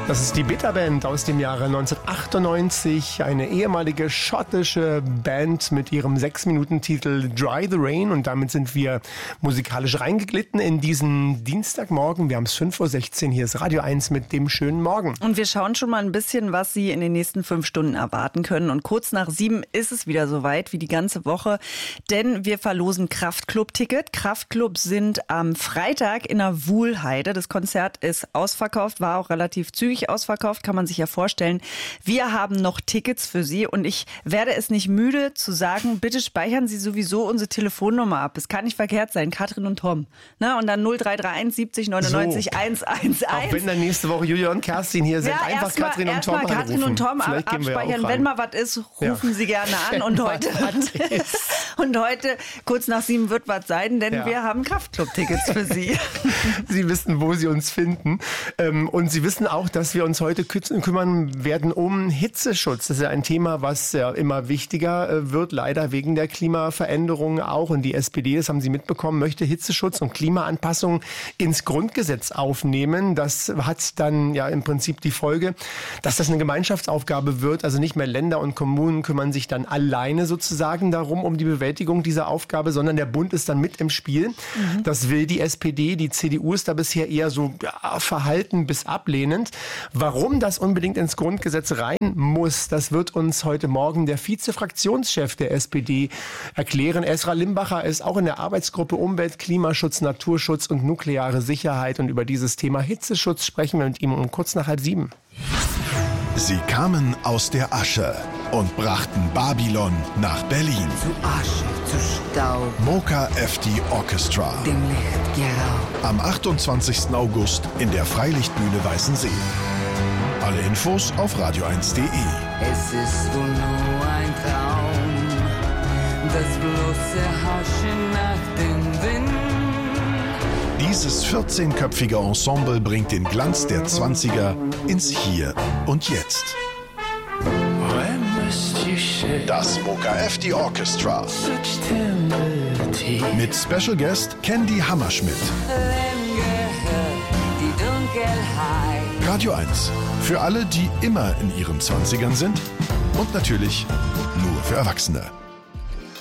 Das ist die Bitterband aus dem Jahre 1998, eine ehemalige schottische Band mit ihrem 6-Minuten-Titel Dry the Rain. Und damit sind wir musikalisch reingeglitten in diesen Dienstagmorgen. Wir haben es 5.16 Uhr, hier ist Radio 1 mit dem schönen Morgen. Und wir schauen schon mal ein bisschen, was Sie in den nächsten 5 Stunden erwarten können. Und kurz nach 7 ist es wieder soweit wie die ganze Woche, denn wir verlosen Kraftklub-Ticket. Kraftklub sind am Freitag in der Wuhlheide. Das Konzert ist ausverkauft, war auch relativ zügig ausverkauft, kann man sich ja vorstellen. Wir haben noch Tickets für Sie und ich werde es nicht müde zu sagen, bitte speichern Sie sowieso unsere Telefonnummer ab. Es kann nicht verkehrt sein, Katrin und Tom. Na, und dann 0331 70 99 111. Auch wenn dann nächste Woche Julia und Kerstin hier sind, einfach Katrin und Tom anrufen. Katrin und Tom abspeichern. Wenn mal was ist, rufen Sie gerne an. Und heute, kurz nach 7 wird was sein, denn wir haben Kraftclub-Tickets für Sie. Sie wissen, wo Sie uns finden. Und Sie wissen auch, dass wir uns heute kümmern werden um Hitzeschutz. Das ist ja ein Thema, was ja immer wichtiger wird, leider wegen der Klimaveränderung auch. Und die SPD, das haben Sie mitbekommen, möchte Hitzeschutz und Klimaanpassung ins Grundgesetz aufnehmen. Das hat dann ja im Prinzip die Folge, dass das eine Gemeinschaftsaufgabe wird. Also nicht mehr Länder und Kommunen kümmern sich dann alleine sozusagen darum, um die Bewältigung dieser Aufgabe, sondern der Bund ist dann mit im Spiel. Das will die SPD. Die CDU ist da bisher eher so verhalten bis ablehnend. Warum das unbedingt ins Grundgesetz rein muss, das wird uns heute Morgen der Vize-Fraktionschef der SPD erklären. Esra Limbacher ist auch in der Arbeitsgruppe Umwelt, Klimaschutz, Naturschutz und nukleare Sicherheit. Und über dieses Thema Hitzeschutz sprechen wir mit ihm um kurz nach 6:30. Sie kamen aus der Asche und brachten Babylon nach Berlin. Zu Asche, zu Staub. Mocha FD Orchestra. Dem Licht geraubt. Am 28. August in der Freilichtbühne Weißensee. Alle Infos auf radio1.de. Es ist wohl nur ein Traum, das bloße Haschen nach dem Wind. Dieses 14-köpfige Ensemble bringt den Glanz der 20er ins Hier und Jetzt. Das Mocha FD Orchestra. Mit Special Guest Candy Hammerschmidt. Die Dunkelheit. Radio 1. Für alle, die immer in ihren 20ern sind. Und natürlich nur für Erwachsene.